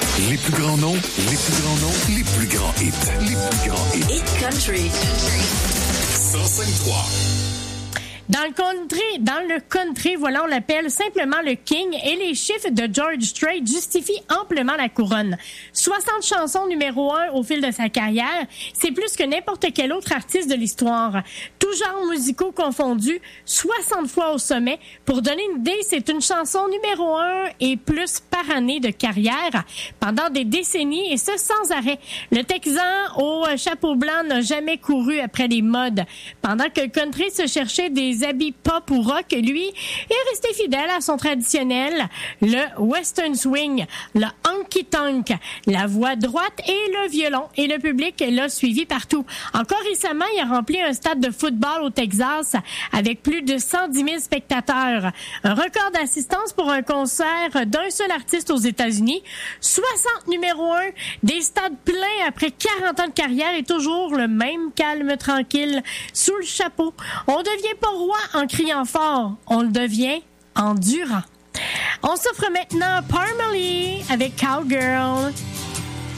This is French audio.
Les plus grands noms, les plus grands noms, les plus grands hits, les plus grands hits. Hit Country. 105.3. Dans le country, voilà, on l'appelle simplement le King et les chiffres de George Strait justifient amplement la couronne. 60 chansons numéro 1 au fil de sa carrière, c'est plus que n'importe quel autre artiste de l'histoire. Tous genres musicaux confondus, 60 fois au sommet. Pour donner une idée, c'est une chanson numéro 1 et plus par année de carrière pendant des décennies et ce sans arrêt. Le Texan au chapeau blanc n'a jamais couru après les modes. Pendant que le country se cherchait des habits pop ou rock, lui est resté fidèle à son traditionnel, le western swing, le honky tonk, la voix droite et le violon, et le public l'a suivi partout. Encore récemment, il a rempli un stade de football au Texas avec plus de 110 000 spectateurs. Un record d'assistance pour un concert d'un seul artiste aux États-Unis. 60 numéro 1, des stades pleins après 40 ans de carrière et toujours le même calme tranquille sous le chapeau. On devient pas roi en criant fort, on le devient en durant. On s'offre maintenant Parmalee avec Cowgirl.